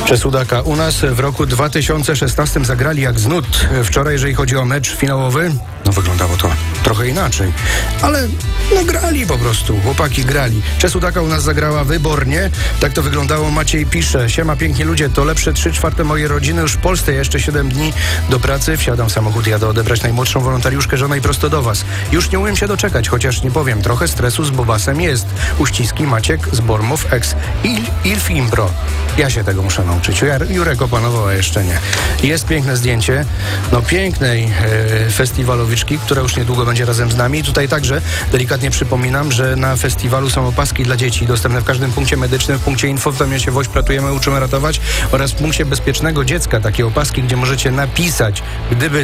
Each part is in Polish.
Czesudaka. U nas w roku 2016 zagrali jak z nut. Wczoraj, jeżeli chodzi o mecz finałowy, wyglądało to trochę inaczej. Ale grali po prostu. Chłopaki grali. Czesudaka u nas zagrała wybornie. Tak to wyglądało. Maciej pisze: siema, piękni ludzie, to lepsze 3/4 mojej rodziny już w Polsce. Jeszcze 7 dni do pracy. Wsiadam w samochód, jadę odebrać najmłodszą wolontariuszkę, żonę i prosto do was. Już nie umiem się doczekać, chociaż nie powiem, trochę stresu z Bobasem jest. Uściski Maciek z Bormów ex Ilf Impro. Ja się tego muszę nauczyć. Jurek opanował, a jeszcze nie. Jest piękne zdjęcie, pięknej festiwalowiczki, która już niedługo będzie razem z nami. Tutaj także delikatnie przypominam, że na festiwalu są opaski dla dzieci dostępne w każdym punkcie medycznym, w punkcie info, w Tomiosie Woź Pratujemy, Uczymy Ratować oraz w punkcie bezpiecznego dziecka takie opaski, gdzie możecie napisać, gdyby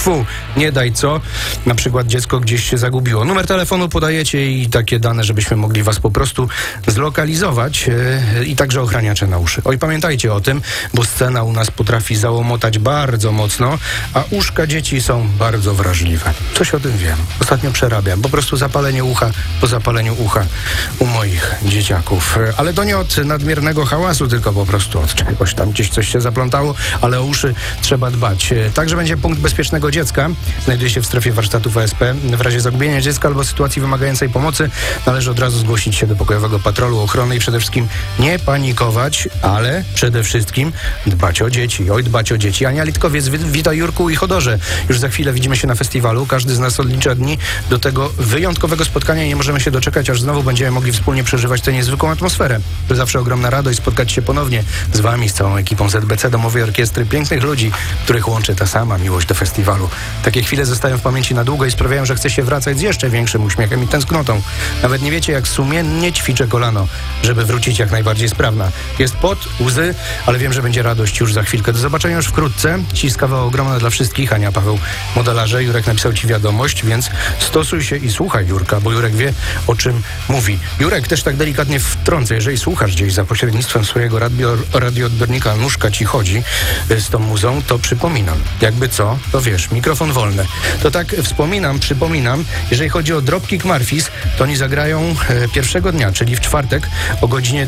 nie daj co, na przykład dziecko gdzieś się zagubiło. Numer telefonu podajecie i takie dane, żebyśmy mogli was po prostu zlokalizować i także ochraniacze na uszy. Oj, pamiętajcie o tym, bo scena u nas potrafi załomotać bardzo mocno, a uszka dzieci są bardzo wrażliwe. Coś o tym wiem. Ostatnio przerabiam. Po prostu zapalenie ucha po zapaleniu ucha u moich dzieciaków. Ale to nie od nadmiernego hałasu, tylko po prostu od czegoś tam gdzieś coś się zaplątało, ale o uszy trzeba dbać. Także będzie punkt bezpiecznego dziecka. Znajduje się w strefie warsztatów OSP. W razie zagubienia dziecka albo sytuacji wymagającej pomocy należy od razu zgłosić się do pokojowego patrolu ochrony i przede wszystkim nie panikować, ale przede wszystkim dbać o dzieci. Oj, dbać o dzieci. Ania Litkowiec, witaj Jurku i Chodorze. Już za chwilę widzimy się na festiwalu. Każdy z nas odlicza dni do tego wyjątkowego spotkania i nie możemy się doczekać, aż znowu będziemy mogli wspólnie przeżywać tę niezwykłą atmosferę. To zawsze ogromna radość spotkać się ponownie z wami, z całą ekipą ZBC, Domowej Orkiestry, pięknych ludzi, których łączy ta sama miłość do festiwalu. Takie chwile zostają w pamięci na długo i sprawiają, że chce się wracać z jeszcze większym uśmiechem i tęsknotą. Nawet nie wiecie, jak sumiennie ćwiczę kolano, żeby wrócić jak najbardziej sprawna. Jest pot, łzy, ale wiem, że będzie radość już za chwilkę. Do zobaczenia już wkrótce. Ściskawa ogromna dla wszystkich. Ania, Paweł, modelarze. Jurek napisał ci wiadomość, więc stosuj się i słuchaj Jurka, bo Jurek wie, o czym mówi. Jurek, też tak delikatnie wtrącę, jeżeli słuchasz gdzieś za pośrednictwem swojego radioodbiornika nóżka ci chodzi z tą muzą, to przypominam. Jakby co, to wiesz, mikrofon wolny. To tak przypominam, jeżeli chodzi o Dropkick Murphys, to oni zagrają pierwszego dnia, czyli w czwartek o godzinie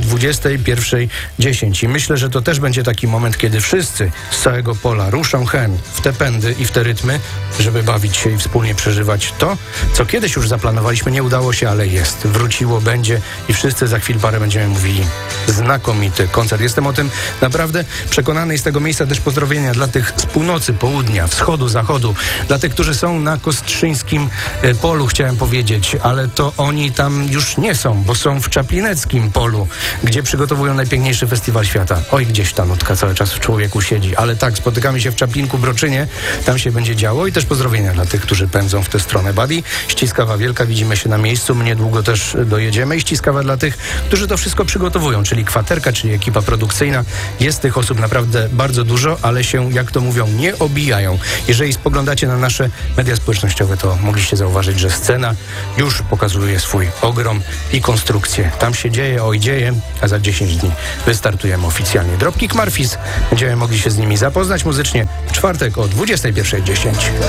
21:10. I myślę, że to też będzie taki moment, kiedy wszyscy z całego pola ruszą hen w te pędy i w te rytmy, żeby bawić się i wspólnie przeżywać to, co kiedyś już zaplanowaliśmy, nie udało się, ale jest. Wróciło, będzie i wszyscy za chwilę parę będziemy mówili. Znakomity koncert. Jestem o tym naprawdę przekonany i z tego miejsca też pozdrowienia dla tych z północy, południa, wschodu, zachodu, dla tych, którzy są na Kostrzyńskim polu, chciałem powiedzieć, ale to oni tam już nie są, bo są w Czaplineckim polu, gdzie przygotowują najpiękniejszy festiwal świata. Oj, gdzieś ta nutka cały czas w człowieku siedzi, ale tak, spotykamy się w Czaplinku, Broczynie, tam się będzie działo i też pozdrowienia dla tych, którzy pędzą w tę stronę. Buddy, ściskawa wielka, widzimy się na miejscu, my niedługo też dojedziemy i ściskawa dla tych, którzy to wszystko przygotowują, czyli kwaterka, czyli ekipa produkcyjna. Jest tych osób naprawdę bardzo dużo, ale się, jak to mówią, nie obijają. Jeżeli spoglądacie na nasze media społecznościowe, to mogliście zauważyć, że scena już pokazuje swój ogrom i konstrukcję. Tam się dzieje, a za 10 dni wystartujemy oficjalnie. Dropkick Murphys, będziemy mogli się z nimi zapoznać muzycznie w czwartek o 21:10.